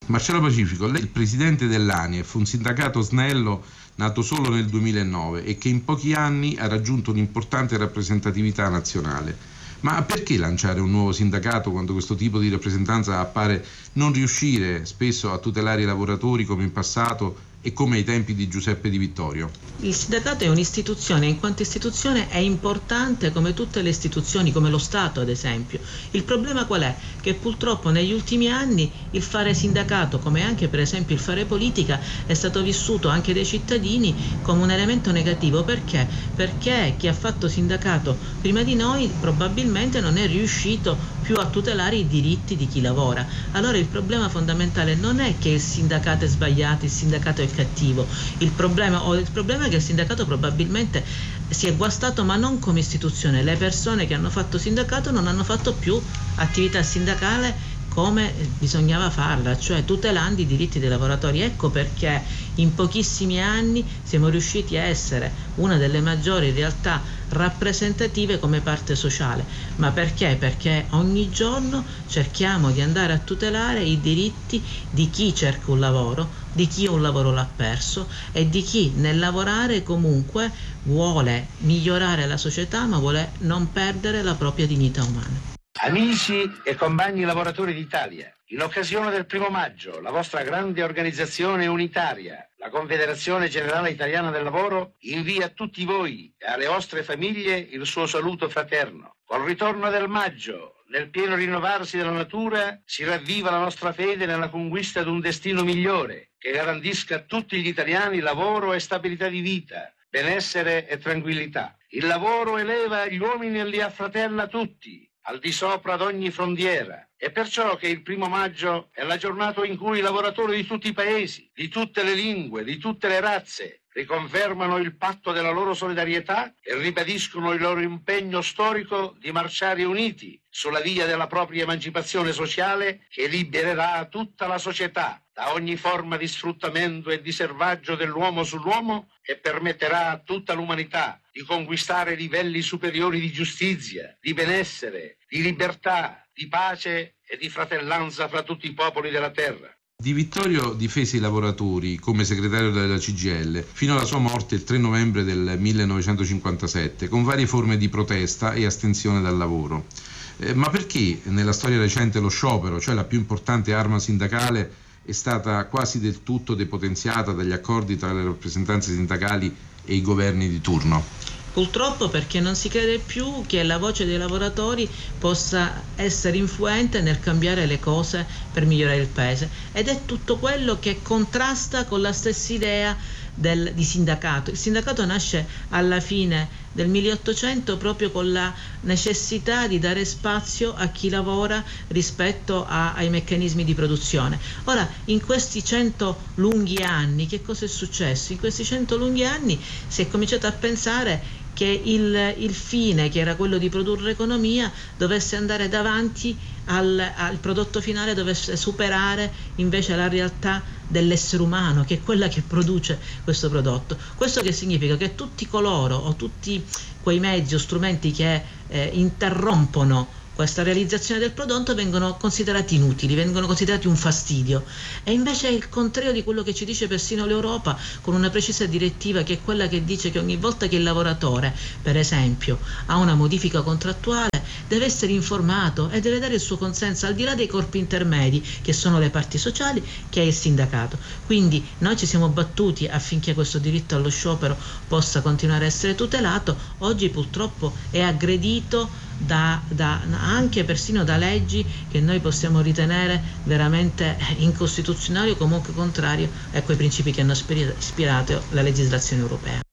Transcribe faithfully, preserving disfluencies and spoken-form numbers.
Marcello Pacifico, lei è il presidente dell'ANIEF, un sindacato snello nato solo nel duemilanove e che in pochi anni ha raggiunto un'importante rappresentatività nazionale. Ma perché lanciare un nuovo sindacato quando questo tipo di rappresentanza appare non riuscire spesso a tutelare i lavoratori come in passato e come ai tempi di Giuseppe Di Vittorio? Il sindacato è un'istituzione, in quanto istituzione è importante come tutte le istituzioni, come lo Stato ad esempio. Il problema qual è? Che purtroppo negli ultimi anni il fare sindacato, come anche per esempio il fare politica, è stato vissuto anche dai cittadini come un elemento negativo. Perché? Perché chi ha fatto sindacato prima di noi probabilmente non è riuscito più a tutelare i diritti di chi lavora. Allora il problema fondamentale non è che il sindacato è sbagliato, il sindacato è cattivo, il problema, o il problema è che il sindacato probabilmente si è guastato, ma non come istituzione. Le persone che hanno fatto sindacato non hanno fatto più attività sindacale come bisognava farla, cioè tutelando i diritti dei lavoratori. Ecco perché in pochissimi anni siamo riusciti a essere una delle maggiori realtà rappresentative come parte sociale. Ma perché? Perché ogni giorno cerchiamo di andare a tutelare i diritti di chi cerca un lavoro, di chi un lavoro l'ha perso e di chi nel lavorare comunque vuole migliorare la società, ma vuole non perdere la propria dignità umana. Amici e compagni lavoratori d'Italia, in occasione del primo maggio, la vostra grande organizzazione unitaria, la Confederazione Generale Italiana del Lavoro, invia a tutti voi e alle vostre famiglie il suo saluto fraterno. Col ritorno del maggio, nel pieno rinnovarsi della natura, si ravviva la nostra fede nella conquista di un destino migliore, che garantisca a tutti gli italiani lavoro e stabilità di vita, benessere e tranquillità. Il lavoro eleva gli uomini e li affratella tutti, al di sopra ad ogni frontiera. È perciò che il primo maggio è la giornata in cui i lavoratori di tutti i paesi, di tutte le lingue, di tutte le razze, riconfermano il patto della loro solidarietà e ribadiscono il loro impegno storico di marciare uniti sulla via della propria emancipazione sociale che libererà tutta la società da ogni forma di sfruttamento e di servaggio dell'uomo sull'uomo e permetterà a tutta l'umanità di conquistare livelli superiori di giustizia, di benessere, di libertà, di pace e di fratellanza fra tutti i popoli della terra. Di Vittorio difese i lavoratori come segretario della C G I L fino alla sua morte il tre novembre del millenovecentocinquantasette, con varie forme di protesta e astensione dal lavoro. Eh, ma perché nella storia recente lo sciopero, cioè la più importante arma sindacale, è stata quasi del tutto depotenziata dagli accordi tra le rappresentanze sindacali e i governi di turno? Purtroppo perché non si crede più che la voce dei lavoratori possa essere influente nel cambiare le cose per migliorare il paese, ed è tutto quello che contrasta con la stessa idea del, di sindacato. Il sindacato nasce alla fine del milleottocento proprio con la necessità di dare spazio a chi lavora rispetto a, ai meccanismi di produzione. Ora, in questi cento lunghi anni, che cosa è successo? In questi cento lunghi anni si è cominciato a pensare che il, il fine, che era quello di produrre economia, dovesse andare davanti al, al prodotto finale, dovesse superare invece la realtà dell'essere umano, che è quella che produce questo prodotto. Questo che significa? Che tutti coloro o tutti quei mezzi o strumenti che eh, interrompono questa realizzazione del prodotto vengono considerati inutili, vengono considerati un fastidio, e invece è il contrario di quello che ci dice persino l'Europa, con una precisa direttiva che è quella che dice che ogni volta che il lavoratore, per esempio, ha una modifica contrattuale, deve essere informato e deve dare il suo consenso, al di là dei corpi intermedi che sono le parti sociali, che è il sindacato. Quindi noi ci siamo battuti affinché questo diritto allo sciopero possa continuare a essere tutelato. Oggi purtroppo è aggredito Da, da, anche persino da leggi che noi possiamo ritenere veramente incostituzionali o comunque contrarie a quei principi che hanno ispirato la legislazione europea.